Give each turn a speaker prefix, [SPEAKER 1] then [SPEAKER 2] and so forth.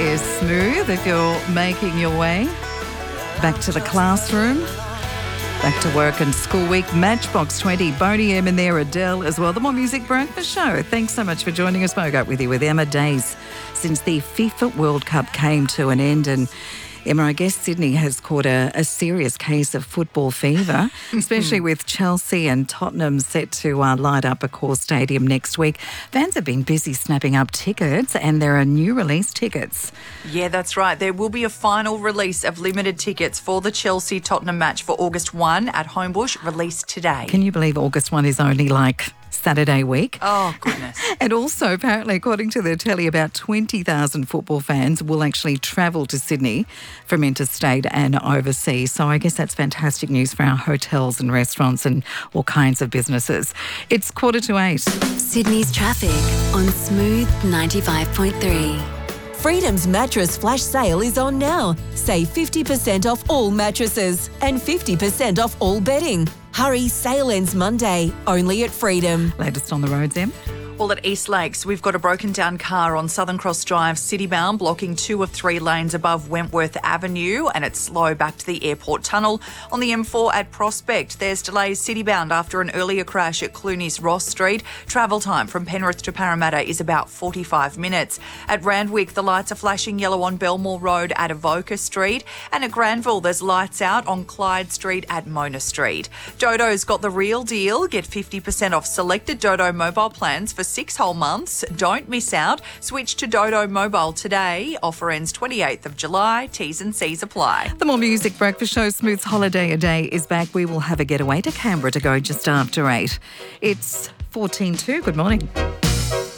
[SPEAKER 1] is Smooth if you're making your way back to the classroom, back to work and school week. Matchbox 20, Boney M in there, Adele as well. The More Music Breakfast Show. Thanks so much for joining us. Spoke up with you with Emma Days since the FIFA World Cup came to an end. And Emma, I guess Sydney has caught a serious case of football fever, especially with Chelsea and Tottenham set to light up Accor Stadium next week. Fans have been busy snapping up tickets, and there are new release tickets.
[SPEAKER 2] Yeah, that's right. There will be a final release of limited tickets for the Chelsea-Tottenham match for August 1 at Homebush, released today.
[SPEAKER 1] Can you believe August 1 is only like Saturday week?
[SPEAKER 2] Oh, goodness.
[SPEAKER 1] And also, apparently, according to the telly, about 20,000 football fans will actually travel to Sydney from interstate and overseas. So I guess that's fantastic news for our hotels and restaurants and all kinds of businesses. It's 7:45.
[SPEAKER 3] Sydney's traffic on Smooth 95.3.
[SPEAKER 4] Freedom's mattress flash sale is on now. Save 50% off all mattresses and 50% off all bedding. Hurry, sale ends Monday, only at Freedom.
[SPEAKER 1] Latest on the roads, Em?
[SPEAKER 2] Well, at East Lakes, we've got a broken down car on Southern Cross Drive, citybound, blocking 2 of 3 lanes above Wentworth Avenue, and it's slow back to the airport tunnel. On the M4 at Prospect, there's delays citybound after an earlier crash at Clooney's Ross Street. Travel time from Penrith to Parramatta is about 45 minutes. At Randwick, the lights are flashing yellow on Belmore Road at Avoca Street, and at Granville, there's lights out on Clyde Street at Mona Street. Dodo's got the real deal. Get 50% off selected Dodo mobile plans for 6 whole months. Don't miss out. Switch to Dodo Mobile today. Offer ends 28th of July. T's and C's apply.
[SPEAKER 1] The More Music Breakfast Show, Smooth's Holiday a Day is back. We will have a getaway to Canberra to go just after 8. It's 14:02. Good morning.